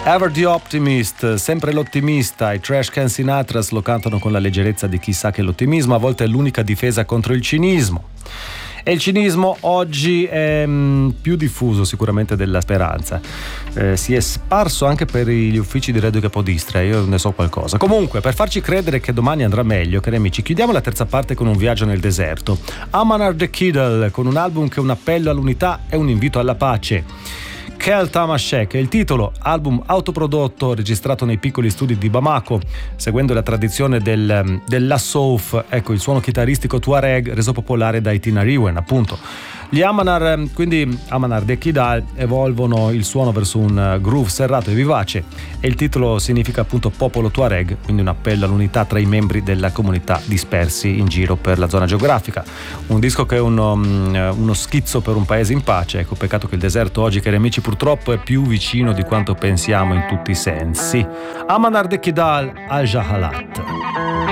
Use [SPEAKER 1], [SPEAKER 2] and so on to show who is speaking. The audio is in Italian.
[SPEAKER 1] Ever the Optimist, sempre l'ottimista. I Trash Can Sinatras lo cantano con la leggerezza di chi sa che l'ottimismo a volte è l'unica difesa contro il cinismo. E il cinismo oggi è più diffuso sicuramente della speranza. Si è sparso anche per gli uffici di Radio Capodistria, io ne so qualcosa. Comunque, per farci credere che domani andrà meglio, cari amici, chiudiamo la terza parte con un viaggio nel deserto. Amanar the Kiddle, con un album che è un appello all'unità e un invito alla pace. Kel Tamashek è il titolo, album autoprodotto registrato nei piccoli studi di Bamako, seguendo la tradizione della souf, ecco il suono chitarristico Tuareg reso popolare dai Tinariwen, appunto. Gli Amanar, quindi Amanar de Kidal, evolvono il suono verso un groove serrato e vivace e il titolo significa appunto popolo Tuareg, quindi un appello all'unità tra i membri della comunità dispersi in giro per la zona geografica. Un disco che è uno schizzo per un paese in pace. Ecco, peccato che il deserto oggi, cari amici, purtroppo è più vicino di quanto pensiamo in tutti i sensi. Amanar de Kidal al Jahalat.